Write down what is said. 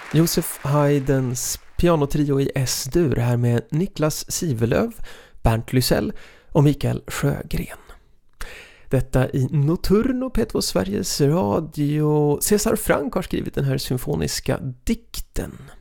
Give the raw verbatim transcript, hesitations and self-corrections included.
Joseph Haydns pianotrio i S-dur här med Niklas Sivelöv, Bernt Lysell och Mikael Sjögren. Detta i Notturno, P två Sveriges Radio. Cesar Frank har skrivit den här symfoniska dikten.